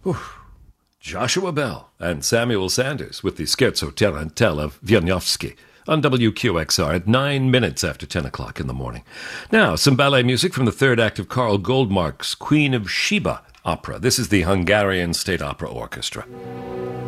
Joshua Bell and Samuel Sanders with the Scherzo Tarantella of Wieniawski on WQXR at 9 minutes after 10 o'clock in the morning. Now, some ballet music from the third act of Karl Goldmark's Queen of Sheba opera. This is the Hungarian State Opera Orchestra.